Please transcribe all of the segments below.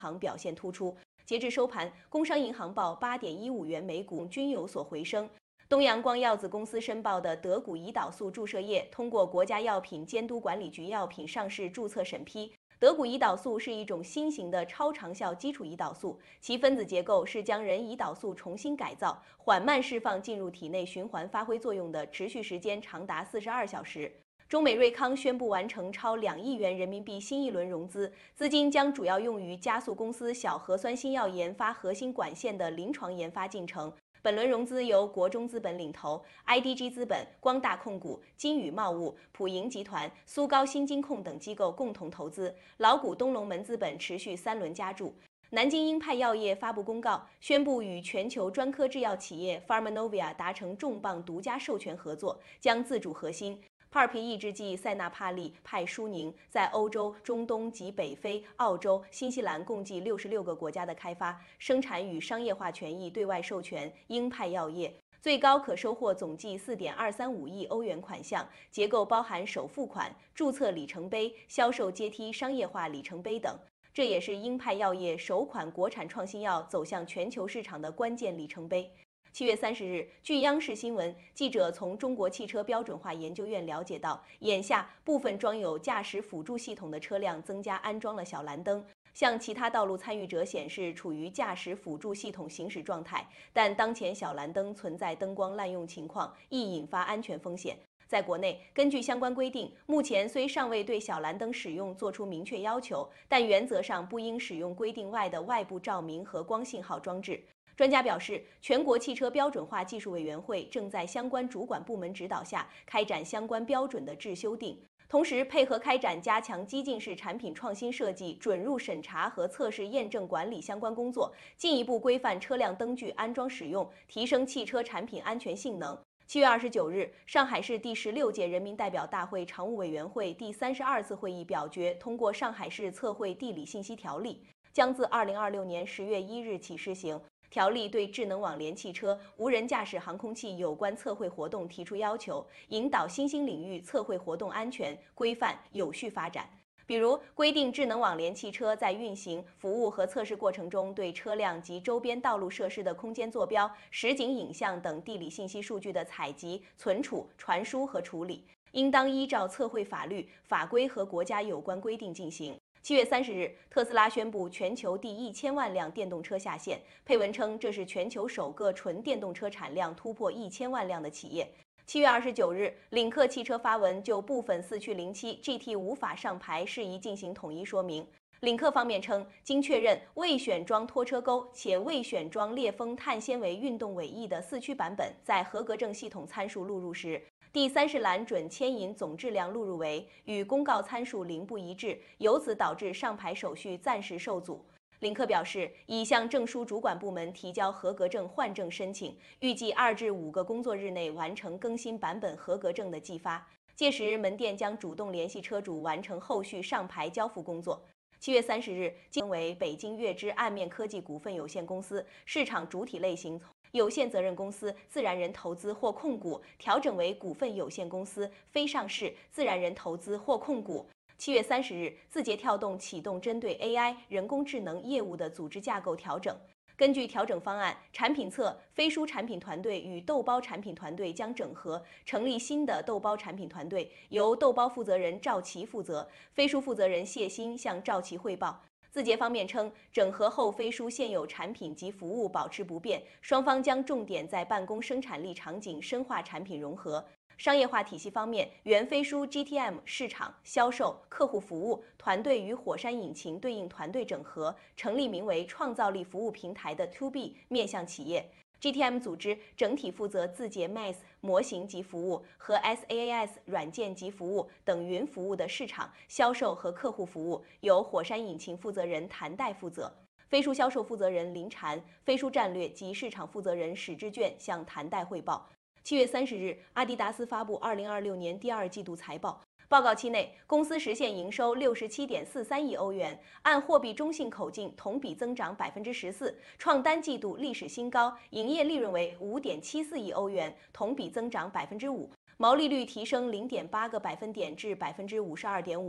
行表现突出。截至收盘，工商银行报8.15元每股均有所回升。东阳光药子公司申报的德谷胰岛素注射液通过国家药品监督管理局药品上市注册审批。德谷胰岛素是一种新型的超长效基础胰岛素，其分子结构是将人胰岛素重新改造，缓慢释放进入体内循环发挥作用的，持续时间长达42小时。中美瑞康宣布完成超2亿元人民币新一轮融资，资金将主要用于加速公司小核酸新药研发核心管线的临床研发进程。本轮融资由国中资本领投 ，IDG 资本、光大控股、金宇贸物、普盈集团、苏高新金控等机构共同投资，老股东龙门资本持续3轮加注。南京英派药业发布公告，宣布与全球专科制药企业 Pharmanovia 达成重磅独家授权合作，将自主核心PARP抑制剂塞纳帕利、派舒宁在欧洲、中东及北非、澳洲、新西兰共计66个国家的开发、生产与商业化权益对外授权英派药业，最高可收获总计4.235亿欧元款项，结构包含首付款、注册里程碑、销售阶梯商业化里程碑等。这也是英派药业首款国产创新药走向全球市场的关键里程碑。7月30日，据央视新闻，记者从中国汽车标准化研究院了解到，眼下部分装有驾驶辅助系统的车辆增加安装了小蓝灯，向其他道路参与者显示处于驾驶辅助系统行驶状态，但当前小蓝灯存在灯光滥用情况，易引发安全风险。在国内，根据相关规定，目前虽尚未对小蓝灯使用作出明确要求，但原则上不应使用规定外的外部照明和光信号装置。专家表示，全国汽车标准化技术委员会正在相关主管部门指导下开展相关标准的制修订，同时配合开展加强激进式产品创新设计、准入审查和测试验证管理相关工作，进一步规范车辆灯具安装使用，提升汽车产品安全性能。7月29日，上海市第16届人民代表大会常务委员会第32次会议表决通过《上海市测绘地理信息条例》，将自2026年10月1日起施行。条例对智能网联汽车、无人驾驶航空器有关测绘活动提出要求，引导新兴领域测绘活动安全、规范、有序发展。比如，规定智能网联汽车在运行、服务和测试过程中，对车辆及周边道路设施的空间坐标、实景影像等地理信息数据的采集、存储、传输和处理，应当依照测绘法律、法规和国家有关规定进行。7月30日，特斯拉宣布全球第1000万辆电动车下线。配文称，这是全球首个纯电动车产量突破1000万辆的企业。7月29日，领克汽车发文就部分四驱07 GT 无法上牌事宜进行统一说明。领克方面称，经确认未选装拖车钩且未选装裂风碳纤维运动尾翼的四驱版本，在合格证系统参数录入时，第30栏准牵引总质量录入为与公告参数零不一致，由此导致上牌手续暂时受阻。领克表示，已向证书主管部门提交合格证换证申请，预计2至5个工作日内完成更新版本合格证的寄发。届时，门店将主动联系车主完成后续上牌交付工作。7月30日，经为北京悦知岸面科技股份有限公司市场主体类型有限责任公司自然人投资或控股调整为股份有限公司非上市自然人投资或控股。7月30日，字节跳动启动针对 AI 人工智能业务的组织架构调整。根据调整方案，产品侧飞书产品团队与豆包产品团队将整合，成立新的豆包产品团队，由豆包负责人赵琦负责，飞书负责人谢鑫向赵琦汇报。字节方面称，整合后飞书现有产品及服务保持不变，双方将重点在办公生产力场景深化产品融合。商业化体系方面，原飞书 GTM 市场、销售、客户服务团队与火山引擎对应团队整合，成立名为创造力服务平台的 To B 面向企业。GTM 组织整体负责字节 MaaS 模型及服务和 SaaS 软件及服务等云服务的市场、销售和客户服务，由火山引擎负责人谭代负责。飞书销售负责人林婵、飞书战略及市场负责人史志卷向谭代汇报。7月30日，阿迪达斯发布2026年第2季度财报。报告期内，公司实现营收67.43亿欧元，按货币中性口径同比增长14%，创单季度历史新高；营业利润为5.74亿欧元，同比增长5%，毛利率提升0.8个百分点至52.5%。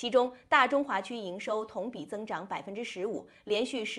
其中大中华区营收同比增长15%，连续